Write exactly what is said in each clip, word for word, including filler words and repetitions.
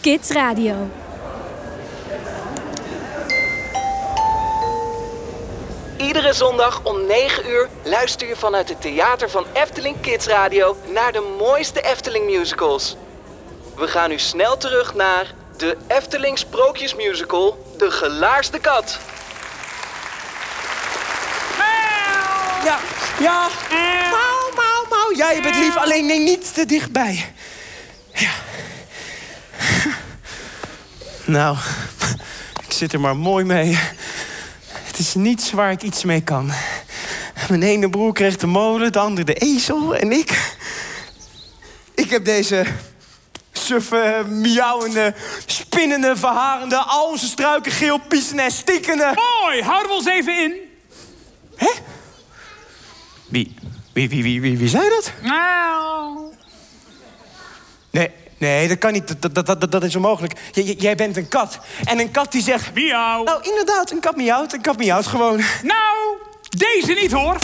Kids Radio. Iedere zondag om negen uur luister je vanuit het theater van Efteling Kids Radio naar de mooiste Efteling musicals. We gaan nu snel terug naar de Efteling Sprookjesmusical De Gelaarste Kat. Ja, ja. Mauw, mauw, mauw. Ja, je bent lief, alleen nee, niet te dichtbij. Ja. Nou, ik zit er maar mooi mee. Het is niets waar ik iets mee kan. Mijn ene broer kreeg de molen, de andere de ezel en ik... Ik heb deze suffe, miauwende, spinnende, verharende... al onze struiken geel, piesende en stikkende... Mooi, houden we ons even in. Hè? Wie, wie, wie, wie, wie, wie zei dat? Nou... Nee, nee, dat kan niet. Dat, dat, dat, dat is onmogelijk. J, j, jij bent een kat. En een kat die zegt... Miauw. Nou, inderdaad, een kat miauwt. Een kat miauwt gewoon. Nou, deze niet, hoor.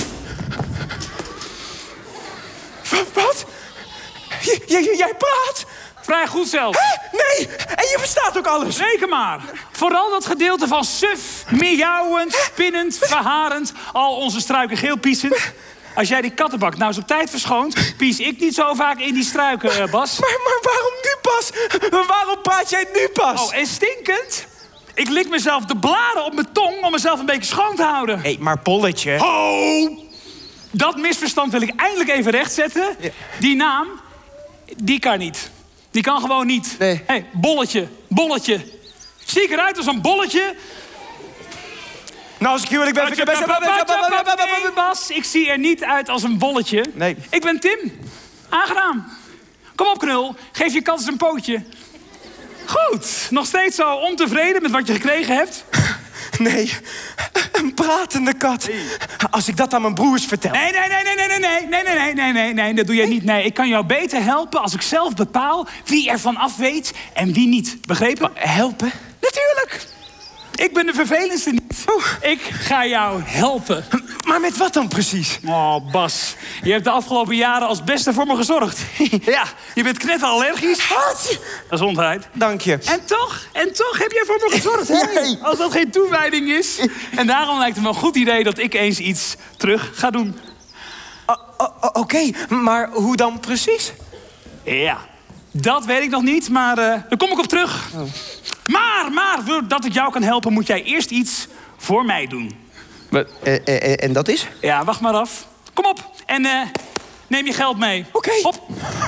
W- wat? J, j, jij praat? Vrij goed zelfs. Hè? Nee, en je verstaat ook alles. Reken maar. Vooral dat gedeelte van suf, miauwend, spinnend, verharend... al onze struiken geel piesend. Als jij die kattenbak nou eens op tijd verschoont... pies ik niet zo vaak in die struiken, uh, Bas. Maar, maar waarom nu pas? Waarom praat jij nu pas? Oh, en stinkend? Ik lik mezelf de blaren op mijn tong om mezelf een beetje schoon te houden. Hé, hey, maar Polletje... Ho! Dat misverstand wil ik eindelijk even rechtzetten. Ja. Die naam, die kan niet. Die kan gewoon niet. Nee. Hé, hey, bolletje, bolletje. Zie ik eruit als een bolletje? Nou, als ik huwelijk ben... Patje, patje, patje, patje. Nee, Bas, ik zie er niet uit als een bolletje. Nee. Ik ben Tim. Aangenaam. Kom op, knul. Geef je kat eens een pootje. Goed. Nog steeds zo ontevreden met wat je gekregen hebt? Nee, een pratende kat. Als ik dat aan mijn broers vertel... Nee, nee, nee, nee, nee, nee, nee, nee, nee, nee, nee, nee, dat doe jij niet. Nee, ik kan jou beter helpen als ik zelf bepaal wie ervan af weet en wie niet. Begrepen? Helpen? Natuurlijk. Ik ben de vervelendste niet. Ik ga jou helpen. Maar met wat dan precies? Oh, Bas. Je hebt de afgelopen jaren als beste voor me gezorgd. Ja, je bent knetterallergisch. Wat? Gezondheid. Dank je. En toch, en toch heb jij voor me gezorgd. Hè? Nee. Als dat geen toewijding is. En daarom lijkt het me een goed idee dat ik eens iets terug ga doen. Uh, uh, uh, Oké, okay. Maar hoe dan precies? Ja, dat weet ik nog niet, maar uh, daar kom ik op terug. Oh. Maar, maar, voordat ik jou kan helpen, moet jij eerst iets voor mij doen. Wat, uh, uh, uh, en dat is? Ja, wacht maar af. Kom op en uh, neem je geld mee. Oké. Okay. Hop.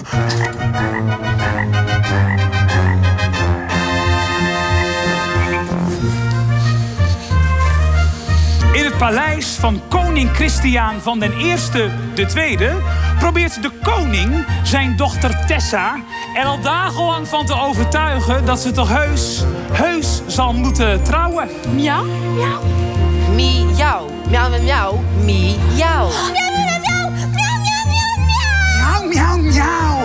In het paleis van koning Christiaan van den Eerste de Tweede... probeert de koning zijn dochter Tessa er al dagenlang van te overtuigen... dat ze toch heus, heus zal moeten trouwen. Miauw, miauw. Miauw, miauw, miauw, miauw. Miauw, miauw, miauw, miauw, miauw, miauw. Miauw, miauw, miauw.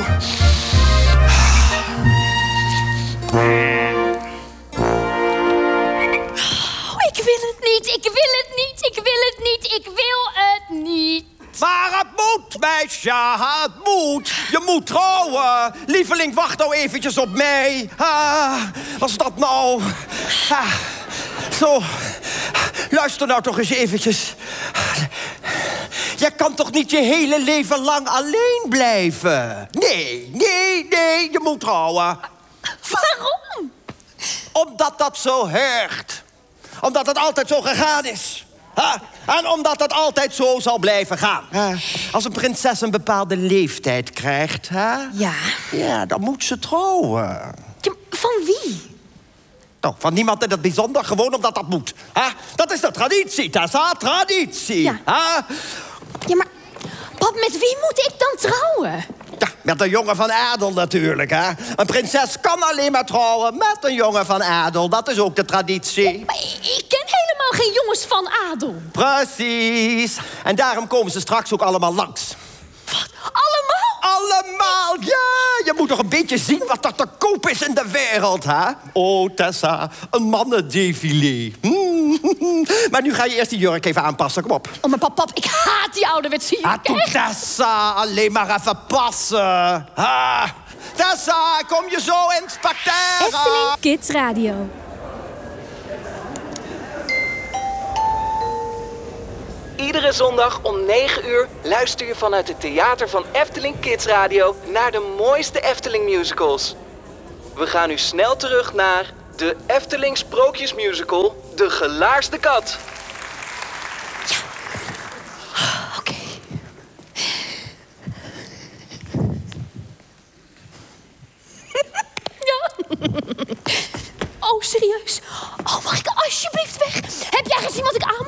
Ik wil het niet, ik wil het niet, ik wil het niet, ik wil het niet. Maar het moet, meisje, het moet. Je moet trouwen. Lieveling, wacht nou eventjes op mij. Ah, wat is dat nou? Ah, zo, luister nou toch eens eventjes. Je kan toch niet je hele leven lang alleen blijven? Nee, nee, nee, je moet trouwen. Waarom? Omdat dat zo heurt. Omdat het altijd zo gegaan is. Ha? En omdat het altijd zo zal blijven gaan. Ha? Als een prinses een bepaalde leeftijd krijgt, ha? Ja. Ja, dan moet ze trouwen. Ja, van wie? Nou, van niemand in het bijzonder, gewoon omdat dat moet. Ha? Dat is de traditie, Tessa, traditie. Ja. Ha? Ja, maar pap, met wie moet ik dan trouwen? Ja, met een jongen van adel natuurlijk, hè. Een prinses kan alleen maar trouwen met een jongen van adel. Dat is ook de traditie. Maar ik ken helemaal geen jongens van adel. Precies. En daarom komen ze straks ook allemaal langs. Wat? Allemaal? Allemaal, ja. Je moet toch een beetje zien wat er te koop is in de wereld, hè? Oh, Tessa, een mannendefilé. Hmm. Maar nu ga je eerst die jurk even aanpassen, kom op. Oh, maar pap, pap, ik haat die ouderwetse jurk. Ah, toe, Tessa, alleen maar even passen. Ah, Tessa, kom je zo in het parterre? Efteling Kids Radio. Iedere zondag om negen uur luister je vanuit het theater van Efteling Kids Radio naar de mooiste Efteling musicals. We gaan nu snel terug naar de Efteling Sprookjesmusical De Gelaarsde Kat. Oké. Ja. Oh, serieus? Oh, mag ik alsjeblieft weg? Heb jij gezien wat ik aan